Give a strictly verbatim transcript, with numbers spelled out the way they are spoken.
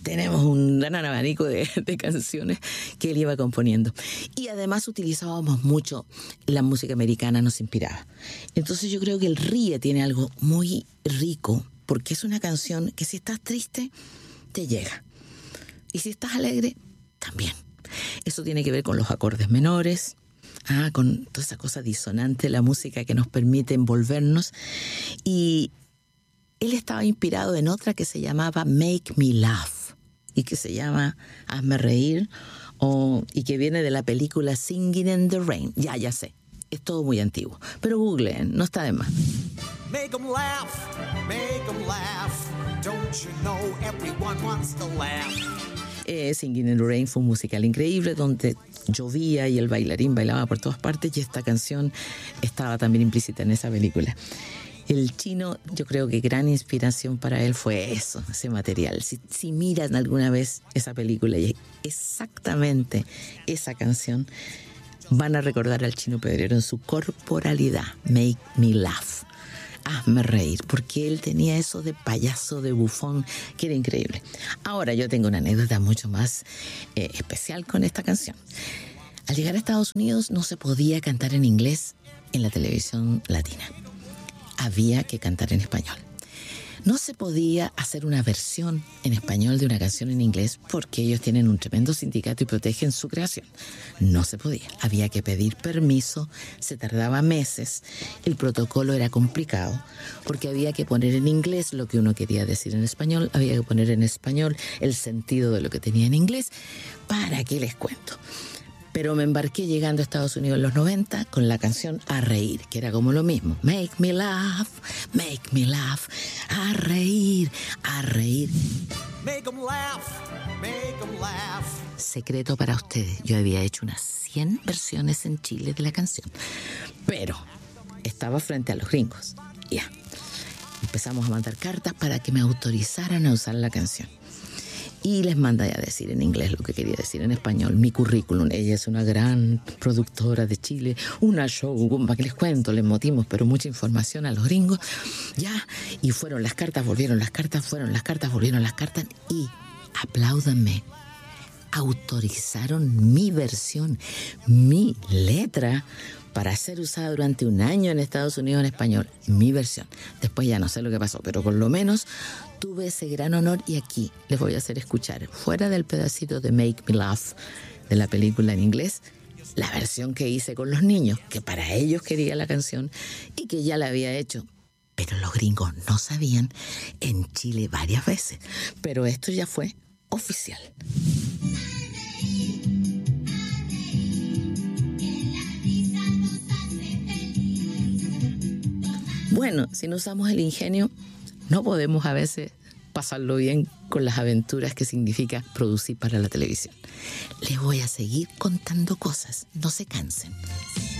tenemos un gran abanico de, de canciones que él iba componiendo. Y además utilizábamos mucho la música americana, nos inspiraba. Entonces yo creo que el Ríe tiene algo muy rico, porque es una canción que si estás triste, te llega. Y si estás alegre, también. Eso tiene que ver con los acordes menores, ah, con toda esa cosa disonante de la música que nos permite envolvernos. Y él estaba inspirado en otra que se llamaba Make Me Laugh, y que se llama Hazme Reír, o, y que viene de la película Singing in the Rain. Ya, ya sé, es todo muy antiguo, pero googleen, no está de más. Make 'em laugh, make 'em laugh. Don't you know everyone wants to laugh? Eh, Singing in the Rain fue un musical increíble donde llovía y el bailarín bailaba por todas partes, y esta canción estaba también implícita en esa película. El Chino, yo creo que gran inspiración para él fue eso, ese material. Si, si miran alguna vez esa película y exactamente esa canción, van a recordar al Chino Pedrero en su corporalidad. Make me laugh. Hazme reír, porque él tenía eso de payaso, de bufón, que era increíble. Ahora yo tengo una anécdota mucho más eh, especial con esta canción. Al llegar a Estados Unidos no se podía cantar en inglés en la televisión latina. Había que cantar en español. No se podía hacer una versión en español de una canción en inglés porque ellos tienen un tremendo sindicato y protegen su creación. No se podía. Había que pedir permiso, se tardaba meses, el protocolo era complicado porque había que poner en inglés lo que uno quería decir en español, había que poner en español el sentido de lo que tenía en inglés. ¿Para qué les cuento? Pero me embarqué llegando a Estados Unidos en los noventa con la canción A Reír, que era como lo mismo. Make me laugh, make me laugh, a reír, a reír. Make 'em laugh, make 'em laugh. Secreto para ustedes, yo había hecho unas cien versiones en Chile de la canción, pero estaba frente a los gringos. Ya, empezamos a mandar cartas para que me autorizaran a usar la canción. Y les mandé a decir en inglés lo que quería decir en español, mi currículum. Ella es una gran productora de Chile, una show, para que les cuento, les motimos, pero mucha información a los gringos. Ya, y fueron las cartas, volvieron las cartas, fueron las cartas, volvieron las cartas, y apláudanme, autorizaron mi versión, mi letra, para ser usada durante un año en Estados Unidos en español, mi versión. Después ya no sé lo que pasó, pero por lo menos tuve ese gran honor, y aquí les voy a hacer escuchar, fuera del pedacito de Make Me Laugh de la película en inglés, la versión que hice con los niños, que para ellos quería la canción y que ya la había hecho. Pero los gringos no sabían, en Chile varias veces. Pero esto ya fue oficial. Bueno, si no usamos el ingenio, no podemos a veces pasarlo bien con las aventuras que significa producir para la televisión. Les voy a seguir contando cosas, no se cansen.